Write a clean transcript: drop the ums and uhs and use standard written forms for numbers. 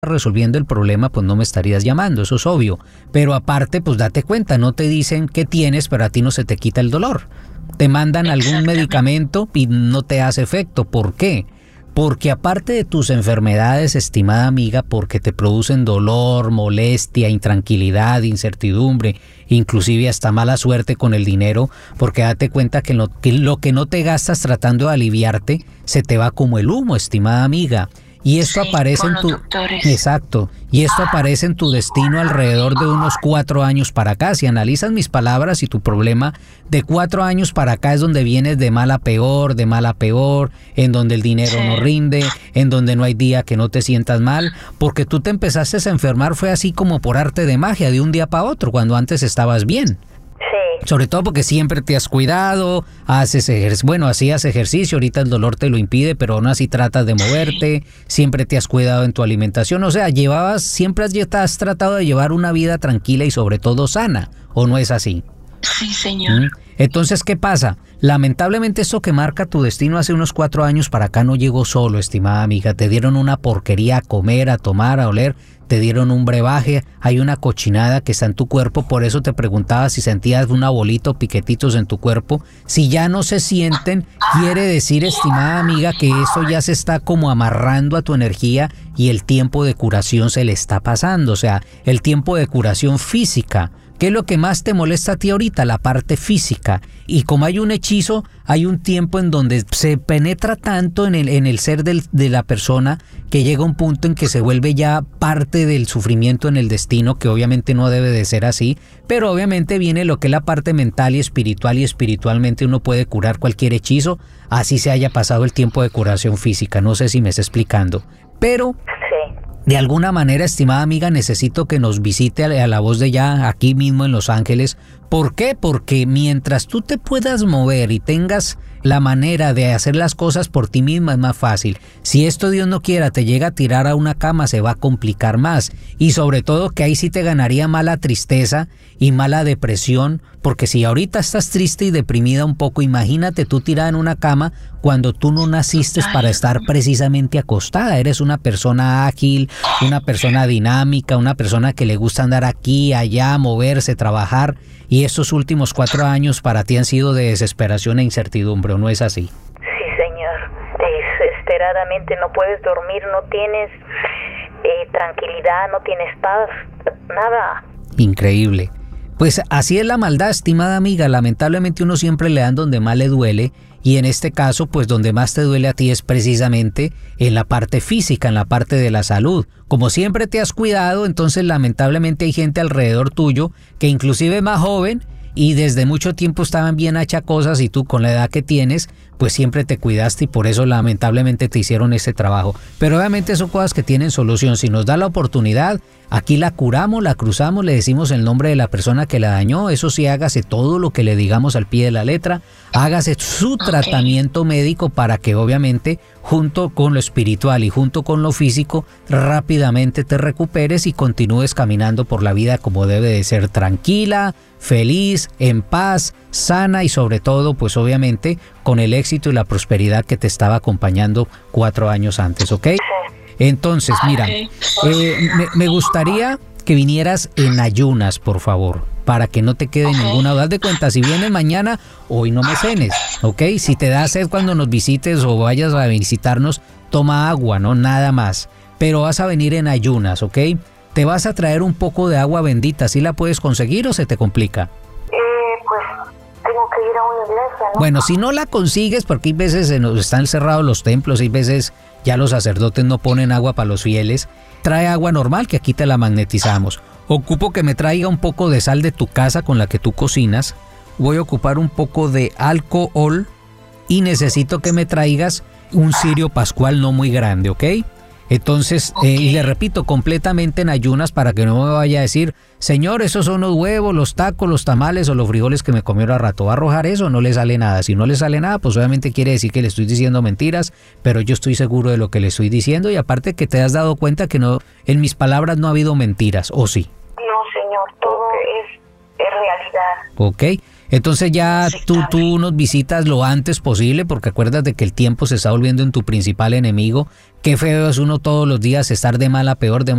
resolviendo el problema, pues no me estarías llamando, eso es obvio. Pero aparte, pues date cuenta, no te dicen qué tienes, pero a ti no se te quita el dolor. Te mandan algún medicamento y no te hace efecto. ¿Por qué? Porque aparte de tus enfermedades, estimada amiga, porque te producen dolor, molestia, intranquilidad, incertidumbre, inclusive hasta mala suerte con el dinero, porque date cuenta que lo que no te gastas tratando de aliviarte, se te va como el humo, estimada amiga. Y esto aparece en tu... Exacto. Y esto aparece en tu destino alrededor de unos 4 años para acá. Si analizas mis palabras y tu problema, de 4 años para acá es donde vienes de mal a peor, en donde el dinero no rinde, en donde no hay día que no te sientas mal, porque tú te empezaste a enfermar, fue así como por arte de magia, de un día para otro, cuando antes estabas bien. Sobre todo porque siempre te has cuidado, hacías ejercicio, ahorita el dolor te lo impide, pero aún así tratas de moverte, siempre te has cuidado en tu alimentación, o sea, siempre has tratado de llevar una vida tranquila y sobre todo sana, ¿o no es así? Sí, señor. Entonces, ¿qué pasa? Lamentablemente eso que marca tu destino hace unos 4 años para acá no llegó solo, estimada amiga, te dieron una porquería a comer, a tomar, a oler, te dieron un brebaje, hay una cochinada que está en tu cuerpo, por eso te preguntaba si sentías una bolita o piquetitos en tu cuerpo. Si ya no se sienten, quiere decir, estimada amiga, que eso ya se está como amarrando a tu energía y el tiempo de curación se le está pasando, o sea, el tiempo de curación física. ¿Qué es lo que más te molesta a ti ahorita? La parte física. Y como hay un hechizo, hay un tiempo en donde se penetra tanto en el ser de la persona que llega un punto en que se vuelve ya parte del sufrimiento en el destino, que obviamente no debe de ser así, pero obviamente viene lo que es la parte mental y espiritualmente uno puede curar cualquier hechizo, así se haya pasado el tiempo de curación física. No sé si me está explicando, pero... De alguna manera, estimada amiga, necesito que nos visite a la voz de ya aquí mismo en Los Ángeles. ¿Por qué? Porque mientras tú te puedas mover y tengas la manera de hacer las cosas por ti misma es más fácil. Si esto Dios no quiera te llega a tirar a una cama, se va a complicar más. Y sobre todo que ahí sí te ganaría mala tristeza y mala depresión, porque si ahorita estás triste y deprimida un poco, imagínate tú tirada en una cama cuando tú no naciste para estar precisamente acostada. Eres una persona ágil, una persona dinámica, una persona que le gusta andar aquí, allá, moverse, trabajar. Y estos últimos 4 años para ti han sido de desesperación e incertidumbre, ¿o no es así? Sí, señor. Desesperadamente no puedes dormir, no tienes tranquilidad, no tienes paz, nada. Increíble. Pues así es la maldad, estimada amiga. Lamentablemente uno siempre le dan donde más le duele. Y en este caso, pues donde más te duele a ti es precisamente en la parte física, en la parte de la salud. Como siempre te has cuidado, entonces lamentablemente hay gente alrededor tuyo que inclusive es más joven y desde mucho tiempo estaban bien achacosas y tú con la edad que tienes, pues siempre te cuidaste y por eso lamentablemente te hicieron ese trabajo. Pero obviamente son cosas que tienen solución. Si nos da la oportunidad, aquí la curamos, la cruzamos, le decimos el nombre de la persona que la dañó. Eso sí, hágase todo lo que le digamos al pie de la letra. Hágase su tratamiento médico para que obviamente junto con lo espiritual y junto con lo físico rápidamente te recuperes y continúes caminando por la vida como debe de ser, tranquila, feliz, en paz, sana y sobre todo pues obviamente con el éxito y la prosperidad que te estaba acompañando 4 años antes, ¿ok? Entonces, mira, me gustaría que vinieras en ayunas, por favor, para que no te quede ninguna duda. Haz de cuenta, si vienes mañana, hoy no me cenes, ¿ok? Si te da sed cuando nos visites o vayas a visitarnos, toma agua, ¿no? Nada más. Pero vas a venir en ayunas, ¿ok? Te vas a traer un poco de agua bendita. ¿Sí la puedes conseguir o se te complica? Pues tengo que ir a una iglesia, ¿no? Bueno, si no la consigues, porque hay veces están cerrados los templos, hay veces ya los sacerdotes no ponen agua para los fieles, trae agua normal que aquí te la magnetizamos. Ocupo que me traiga un poco de sal de tu casa con la que tú cocinas. Voy a ocupar un poco de alcohol y necesito que me traigas un cirio pascual no muy grande, ¿ok? Entonces, y le repito, completamente en ayunas para que no me vaya a decir, señor, esos son los huevos, los tacos, los tamales o los frijoles que me comió al rato. ¿Va a arrojar eso? No le sale nada. Si no le sale nada, pues obviamente quiere decir que le estoy diciendo mentiras, pero yo estoy seguro de lo que le estoy diciendo y aparte que te has dado cuenta que no, en mis palabras no ha habido mentiras, ¿o sí? No, señor, todo es realidad. Ok. Entonces ya Sí, tú nos visitas lo antes posible, porque acuérdate que el tiempo se está volviendo en tu principal enemigo. Qué feo es uno todos los días estar de mal a peor, de